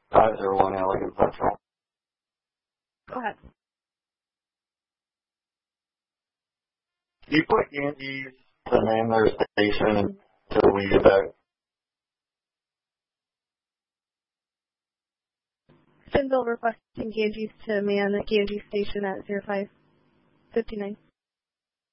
501 Elegant Petrol. Go ahead. Do you put Ganges to name their station until we get back? Finville requesting Ganges to man the Ganges station at 0559.